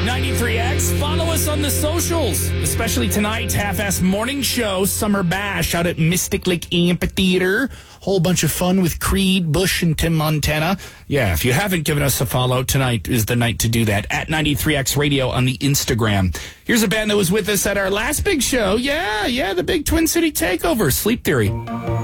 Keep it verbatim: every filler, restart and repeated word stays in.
ninety-three X. Follow us on the socials, especially tonight's half-ass morning show, Summer Bash, out at Mystic Lake Amphitheater. Whole bunch of fun with Creed, Bush, and Tim Montana. Yeah, if you haven't given us a follow, tonight is the night to do that. At ninety-three X Radio on the Instagram. Here's a band that was with us at our last big show. Yeah, yeah, the big Twin City Takeover, Sleep Theory.